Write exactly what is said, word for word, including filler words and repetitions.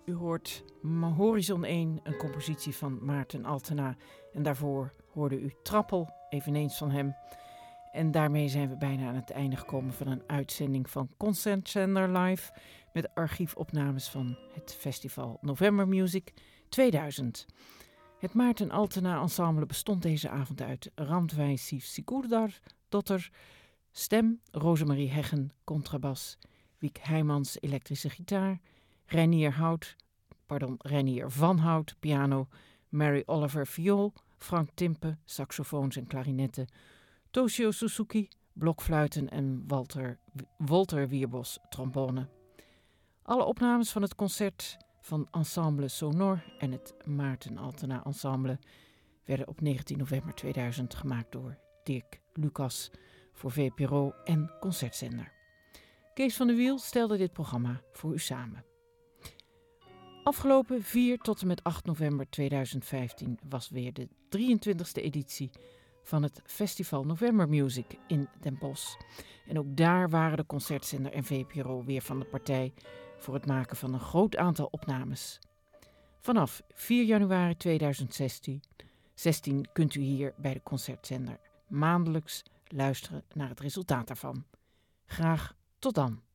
U hoort Horizon één, een compositie van Maarten Altena. En daarvoor hoorde u Trappel, eveneens van hem. En daarmee zijn we bijna aan het einde gekomen van een uitzending van Concertzender Live met archiefopnames van het festival November Music tweeduizend. Het Maarten Altena Ensemble bestond deze avond uit Randwij Sief Sigurdardotter, stem Rosemarie Heggen, contrabas, Wiek Heijmans, elektrische gitaar, Reinier Hout, pardon, Reinier van Hout, piano, Mary Oliver, viool, Frank Timpe, saxofoons en klarinetten, Toshio Suzuki, blokfluiten en Walter, Walter Wierbos, trombone. Alle opnames van het concert van Ensemble Sonor en het Maarten Altena Ensemble werden op negentien november tweeduizend gemaakt door Dirk Lucas voor V P R O en Concertzender. Kees van de Wiel stelde dit programma voor u samen. Afgelopen vier tot en met acht november tweeduizend vijftien was weer de drieëntwintigste editie van het Festival November Music in Den Bosch. En ook daar waren de Concertzender en V P R O weer van de partij voor het maken van een groot aantal opnames. Vanaf vier januari tweeduizend zestien kunt u hier bij de Concertzender maandelijks luisteren naar het resultaat daarvan. Graag tot dan.